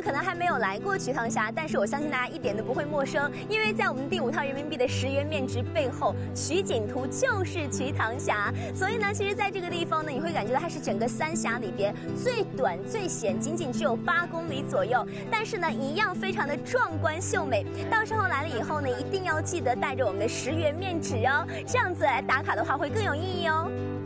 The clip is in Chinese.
可能还没有来过瞿塘峡，但是我相信大家一点都不会陌生，因为在我们第5套人民币的10元面值背后，取景图就是瞿塘峡。所以呢，其实在这个地方呢，你会感觉到它是整个3峡里边最短最险，仅仅只有8公里左右，但是呢，一样非常的壮观秀美。到时候来了以后呢，一定要记得带着我们的10元面纸哦，这样子来打卡的话会更有意义哦。